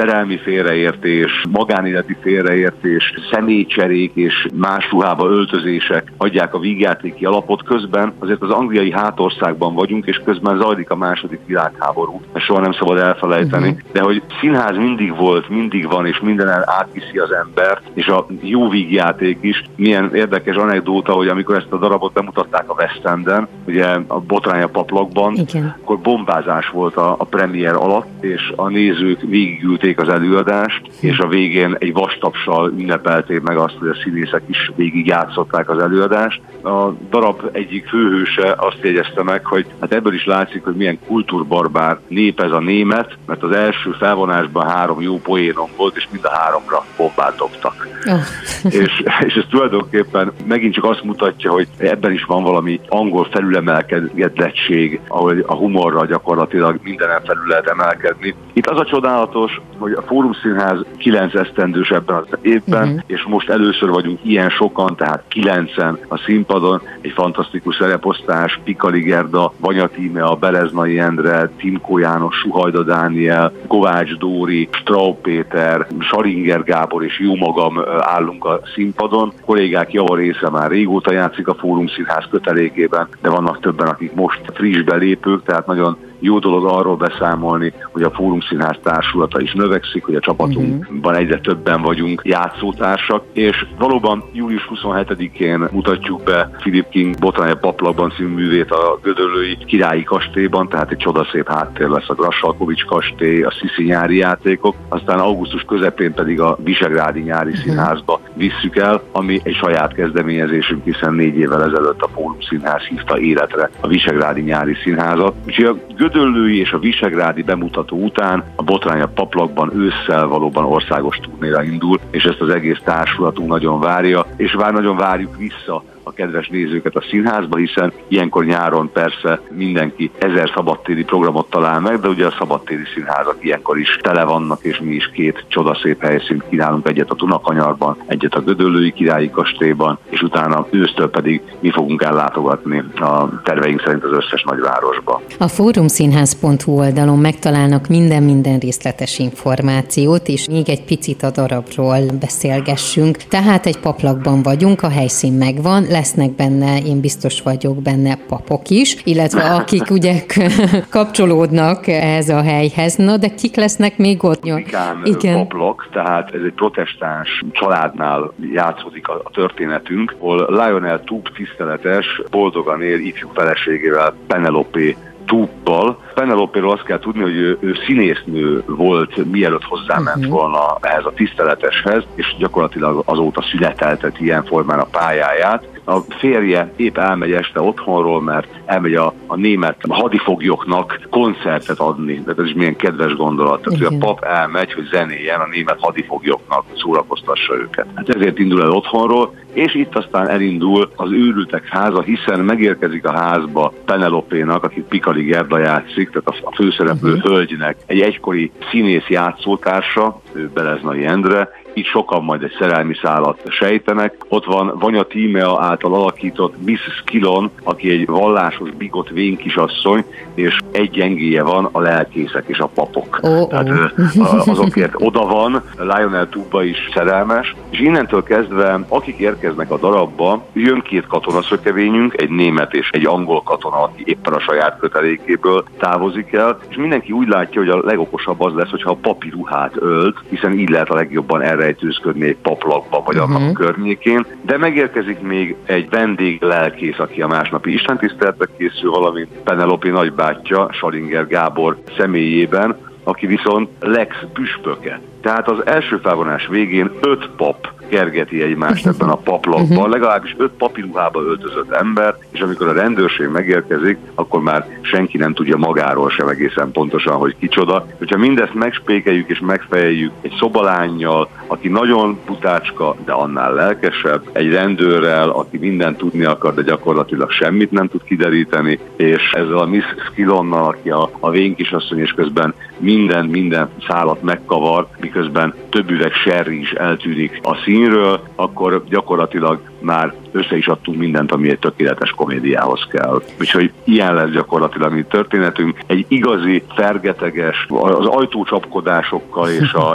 szerelmi félreértés, magánéleti félreértés, személycserék és más ruhába öltözések adják a vígjátéki alapot. Közben azért az angliai hátországban vagyunk, és közben zajlik a második világháború. Ezt soha nem szabad elfelejteni. De hogy színház mindig volt, mindig van, és mindenen átviszi az embert, és a jó vígjáték is. Milyen érdekes anekdóta, hogy amikor ezt a darabot bemutatták a West Enden, ugye a Botrány a paplakban, akkor bombázás volt a premier alatt, és a nézők végigülték az előadást, és a végén egy vastapssal ünnepelték meg azt, hogy a színészek is végigjátszották az előadást. A darab egyik főhőse azt jegyezte meg, hogy hát ebből is látszik, hogy milyen kultúrbarbár nép ez a német, mert az első felvonásban 3 jó poénom volt, és mind a 3-ra bombát dobtak. És ez tulajdonképpen megint csak azt mutatja, hogy ebben is van valami angol felülemelkedettség, ahol a humorra gyakorlatilag mindenen felül lehet emelkedni. Itt az a csodálatos, hogy a Fórum Színház 9 esztendős ebben az évben, és most először vagyunk ilyen sokan, tehát 9-en a színpadon, egy fantasztikus szereposztás, Pikali Gerda, Vanya Tímea, Bereznai Endre, Timko János, Suhajda Dániel, Kovács Dóri, Straub Péter, Salinger Gábor és jó magam állunk a színpadon. A kollégák java része már régóta játszik a Fórum Színház kötelékében, de vannak többen, akik most friss belépők, tehát nagyon jó dolog arról beszámolni, hogy a Fórum Színház társulata is növekszik, hogy a csapatunkban egyre többen vagyunk játszótársak, és valóban július 27-én mutatjuk be Philip King Botrány a paplakban című művét a Gödöllői Királyi Kastélyban, tehát egy csodaszép háttér lesz a Grassalkovich kastély, a Sziszi nyári játékok, aztán augusztus közepén pedig a Visegrádi Nyári Színházba visszük el, ami egy saját kezdeményezésünk, hiszen 4 évvel ezelőtt a Fórum Színház hívta életre a Visegrádi Nyári Színházat. Úgyhogy a Gödöllői és a visegrádi bemutató után a Botrány a paplakban ősszel valóban országos turnéra indul, és ezt az egész társulatunk nagyon várja, és nagyon várjuk vissza a kedves nézőket a színházba, hiszen ilyenkor nyáron persze mindenki 1000 szabadtéri programot talál meg, de ugye a szabadtéri színházak ilyenkor is tele vannak, és mi is 2 csodaszép helyszínt kínálunk, egyet a Dunakanyarban, egyet a Gödöllői Királyi Kastélyban, és utána ősztől pedig mi fogunk ellátogatni a terveink szerint az összes nagyvárosba. A fórumszínház.hu oldalon megtalálnak minden részletes információt, és még egy picit a darabról beszélgessünk. Tehát egy paplakban vagyunk, a helyszín megvan, lesznek benne, én biztos vagyok benne, papok is, illetve akik ugye kapcsolódnak ehhez a helyhez. Na, de kik lesznek még ott? Igen. Paplak, tehát ez egy protestáns családnál játszódik a történetünk, ahol Lionel Tubb tiszteletes, boldogan él ifjú feleségével, Penelope Tubbal. Penelopéről azt kell tudni, hogy ő színésznő volt, mielőtt hozzáment volna ehhez a tiszteleteshez, és gyakorlatilag azóta születeltet ilyen formán a pályáját. A férje épp elmegy este otthonról, mert elmegy a német hadifoglyoknak koncertet adni. De ez is milyen kedves gondolat. Tehát, hogy a pap elmegy, hogy zenéljen a német hadifoglyoknak, szórakoztassa őket. Hát ezért indul el otthonról, és itt aztán elindul az őrültek háza, hiszen megérkezik a házba Penelopénak, aki Pikali Gerda játszik, tehát a főszereplő hölgynek egy egykori színész játszótársa, ő Bereznai Endre. Itt sokan majd egy szerelmi szálat sejtenek. Ott van Vanya Tímea által alakított Miss Skillon, aki egy vallásos, bigott vénkisasszony, és egy gyengéje van, a lelkészek és a papok. Tehát azokért oda van, Lionel Tubba is szerelmes, és innentől kezdve, akik érkeznek a darabba, jön 2 katonaszökevényünk, egy német és egy angol katona, aki éppen a saját kötelékéből távozik el, és mindenki úgy látja, hogy a legokosabb az lesz, hogyha a papi ruhát ölt, hiszen így lehet a legjobban elrejtőzködni egy paplakba vagy annak a környékén, de megérkezik még egy vendég lelkész, aki a másnapi istentiszteletre készül, valamint Penelope nagybátyja, Salinger Gábor személyében, aki viszont Lex püspöke. Tehát az első felvonás végén 5 pap kergeti egymást ebben a paplakban, legalábbis 5 papiruhába öltözött ember, és amikor a rendőrség megérkezik, akkor már senki nem tudja magáról sem egészen pontosan, hogy kicsoda. Hogyha mindezt megspékeljük és megfejeljük egy szobalánnyal, aki nagyon putácska, de annál lelkesebb, egy rendőrrel, aki mindent tudni akar, de gyakorlatilag semmit nem tud kideríteni, és ezzel a Miss Skillonnal, aki a vénkisasszony, és közben minden szálat megkavar, miközben több üveg sherry is eltűnik a színről, akkor gyakorlatilag már össze is adtunk mindent, ami egy tökéletes komédiához kell. Úgyhogy ilyen lesz gyakorlatilag mi történetünk. Egy igazi, fergeteges, az ajtócsapkodásokkal és